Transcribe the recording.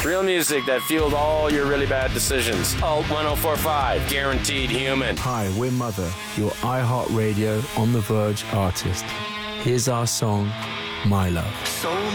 Real music that fueled all your really bad decisions. Alt 1045, guaranteed human. Hi, we're Mother, your iHeartRadio On The Verge artist. Here's our song, My Love. So